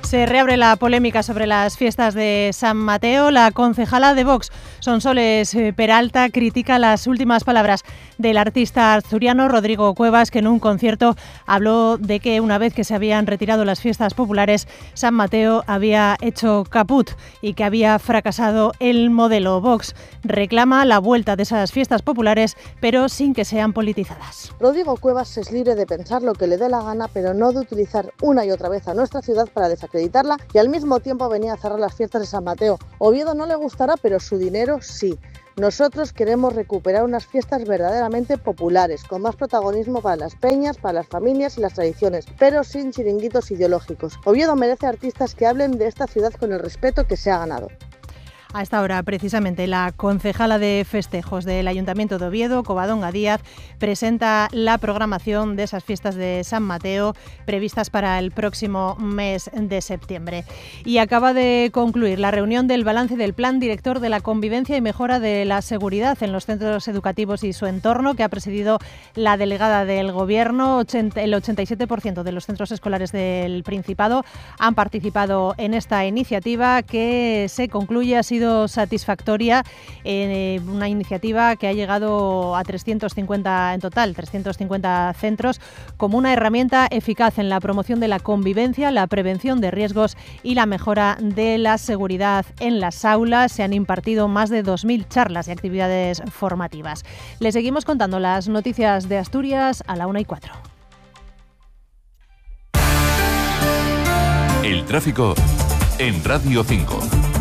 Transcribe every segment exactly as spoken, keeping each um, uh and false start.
Se reabre la polémica sobre las fiestas de San Mateo. La concejala de Vox, Sonsoles Peralta, critica las últimas palabras del artista asturiano Rodrigo Cuevas, que en un concierto habló de que una vez que se habían retirado las fiestas populares, San Mateo había hecho caput y que había fracasado el modelo. Vox reclama la vuelta de esas fiestas populares, pero sin que sean politizadas. Rodrigo Cuevas es libre de pensar lo que le dé la gana, pero no de utilizar una y otra vez a nuestra ciudad para desacreditarla y al mismo tiempo venía a cerrar las fiestas de San Mateo. Oviedo no le gustará, pero su dinero sí. Nosotros queremos recuperar unas fiestas verdaderamente populares, con más protagonismo para las peñas, para las familias y las tradiciones, pero sin chiringuitos ideológicos. Oviedo merece artistas que hablen de esta ciudad con el respeto que se ha ganado. A esta hora, precisamente, la concejala de festejos del Ayuntamiento de Oviedo, Covadonga Díaz, presenta la programación de esas fiestas de San Mateo previstas para el próximo mes de septiembre. Y acaba de concluir la reunión del balance del Plan Director de la Convivencia y Mejora de la Seguridad en los centros educativos y su entorno, que ha presidido la delegada del Gobierno. El ochenta y siete por ciento de los centros escolares del Principado han participado en esta iniciativa, que se concluye así sido satisfactoria, eh, una iniciativa que ha llegado a trescientos cincuenta en total, trescientos cincuenta centros, como una herramienta eficaz en la promoción de la convivencia, la prevención de riesgos y la mejora de la seguridad en las aulas. Se han impartido más de dos mil charlas y actividades formativas. Les seguimos contando las noticias de Asturias a la una y cuatro. El tráfico en Radio cinco.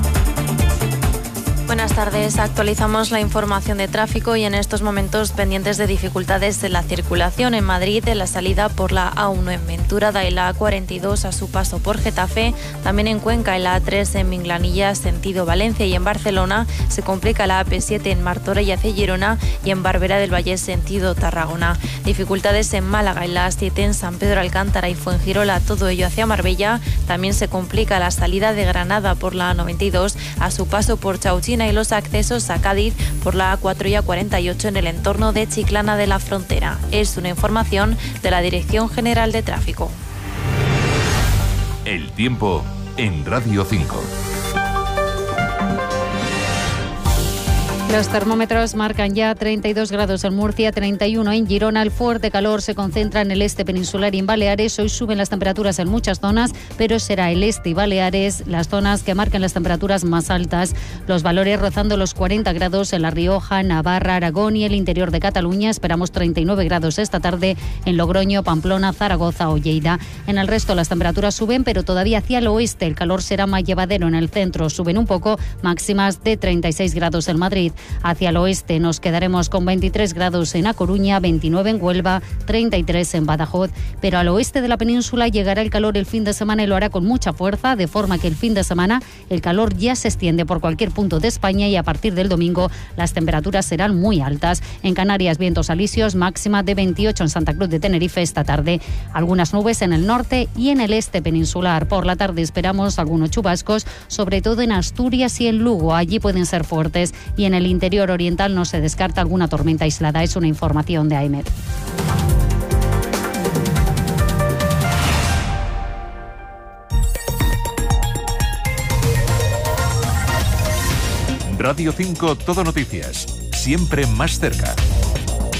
Buenas tardes, actualizamos la información de tráfico y en estos momentos pendientes de dificultades en la circulación en Madrid, en la salida por la A uno en Venturada y la A cuarenta y dos a su paso por Getafe, también en Cuenca en la A tres en Minglanilla sentido Valencia y en Barcelona se complica la A P siete en Martorell hacia Girona y en Barberá del Vallés sentido Tarragona. Dificultades en Málaga en la A siete en San Pedro Alcántara y Fuengirola, todo ello hacia Marbella. También se complica la salida de Granada por la A noventa y dos a su paso por Chauchín y los accesos a Cádiz por la A cuatro y A cuarenta y ocho en el entorno de Chiclana de la Frontera. Es una información de la Dirección General de Tráfico. El tiempo en Radio cinco. Los termómetros marcan ya treinta y dos grados en Murcia, treinta y uno en Girona. El fuerte calor se concentra en el este peninsular y en Baleares. Hoy suben las temperaturas en muchas zonas, pero será el este y Baleares las zonas que marcan las temperaturas más altas. Los valores rozando los cuarenta grados en La Rioja, Navarra, Aragón y el interior de Cataluña. Esperamos treinta y nueve grados esta tarde en Logroño, Pamplona, Zaragoza o Lleida. En el resto las temperaturas suben, pero todavía hacia el oeste el calor será más llevadero. En el centro suben un poco, máximas de treinta y seis grados en Madrid. Hacia el oeste nos quedaremos con veintitrés grados en A Coruña, veintinueve en Huelva, treinta y tres en Badajoz, pero al oeste de la península llegará el calor el fin de semana y lo hará con mucha fuerza, de forma que el fin de semana el calor ya se extiende por cualquier punto de España y a partir del domingo las temperaturas serán muy altas. En Canarias, vientos alisios, máxima de veintiocho en Santa Cruz de Tenerife esta tarde. Algunas nubes en el norte y en el este peninsular. Por la tarde esperamos algunos chubascos, sobre todo en Asturias y en Lugo. Allí pueden ser fuertes y en el interior oriental no se descarta alguna tormenta aislada. Es una información de A E M E T. Radio cinco, Todo Noticias, siempre más cerca.